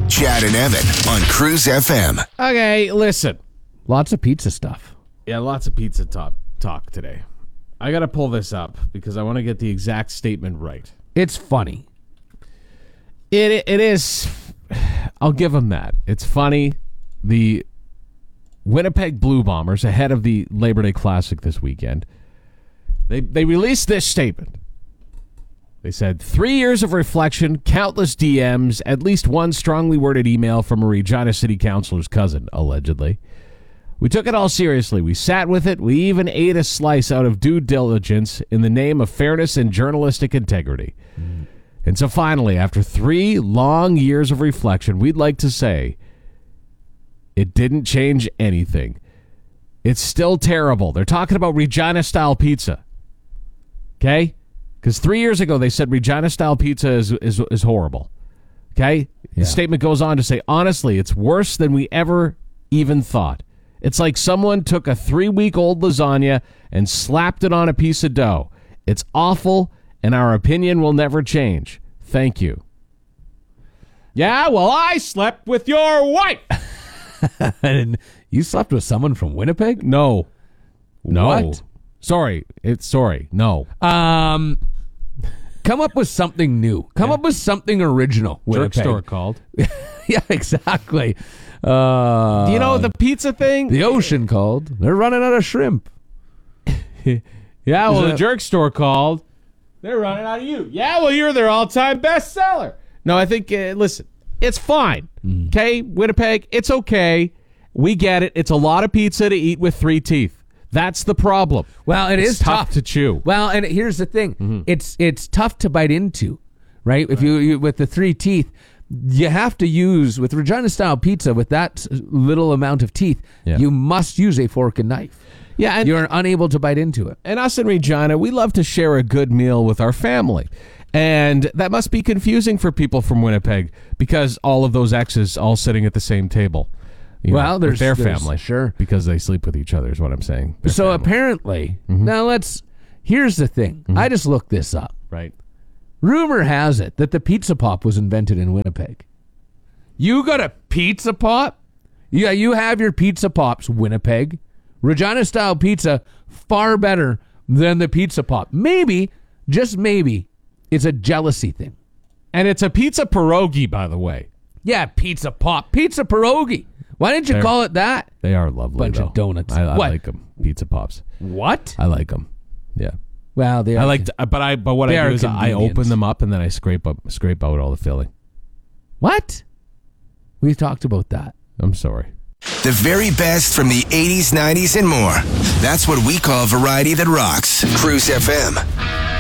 Chad and Evan on Cruise FM. Okay, listen. Lots of pizza stuff. Yeah, lots of pizza talk today. I got to pull this up because I want to get the exact statement right. It's funny. It is. I'll give them that. It's funny. The Winnipeg Blue Bombers, ahead of the Labor Day Classic this weekend, they released this statement. They said, 3 years of reflection, countless DMs, at least one strongly worded email from a Regina City Councilor's cousin, allegedly. We took it all seriously. We sat with it. We even ate a slice out of due diligence in the name of fairness and journalistic integrity. And so finally, after 3 long years of reflection, we'd like to say it didn't change anything. It's still terrible. They're talking about Regina-style pizza. Okay? Because 3 years ago, they said Regina-style pizza is horrible. Okay? Yeah. The statement goes on to say, honestly, it's worse than we ever even thought. It's like someone took a 3-week-old lasagna and slapped it on a piece of dough. It's awful, and our opinion will never change. Thank you. Yeah, well, I slept with your wife. And you slept with someone from Winnipeg? No. What? Sorry. No. Come up with something new. Come up with something original. Jerk store called. Yeah, exactly. Do you know the pizza thing? The Ocean called. They're running out of shrimp. Yeah, well, the jerk store called. They're running out of you. Yeah, well, you're their all-time bestseller. No, I think, listen, it's fine. Okay, Winnipeg, it's okay. We get it. It's a lot of pizza to eat with 3 teeth. That's the problem. Well, it's is tough to chew. Well, and here's the thing. It's tough to bite into, right? If you with the 3 teeth, you have to use, with Regina-style pizza, with that little amount of teeth, you must use a fork and knife. Yeah, and you're unable to bite into it. And us in Regina, we love to share a good meal with our family. And that must be confusing for people from Winnipeg because all of those exes all sitting at the same table. There's their family. Sure. Because they sleep with each other is what I'm saying. So apparently, now here's the thing. I just looked this up. Right. Rumor has it that the Pizza Pop was invented in Winnipeg. You got a Pizza Pop? Yeah, you have your Pizza Pops, Winnipeg. Regina-style pizza, far better than the Pizza Pop. Maybe, just maybe, it's a jealousy thing. And it's a pizza pierogi, by the way. Yeah, Pizza Pop. Pizza pierogi. Why didn't you call it that? They are lovely, Bunch though. of donuts. I like them. Pizza Pops. What? I like them. Yeah. Well, they are. I like, but what I do is I open them up and then I scrape out all the filling. What? We've talked about that. I'm sorry. The very best from the 80s, 90s, and more. That's what we call variety that rocks. Cruise FM.